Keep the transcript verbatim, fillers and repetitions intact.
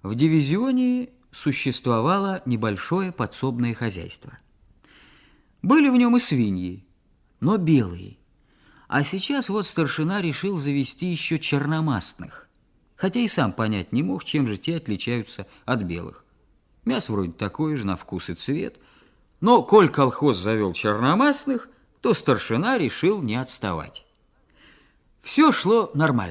В дивизионе существовало небольшое подсобное хозяйство. Были в нем и свиньи, но белые. А сейчас вот старшина решил завести еще черномастных, хотя и сам понять не мог, чем же те отличаются от белых. Мясо вроде такое же, на вкус и цвет, но коль колхоз завел черномастных, то старшина решил не отставать. Все шло нормально.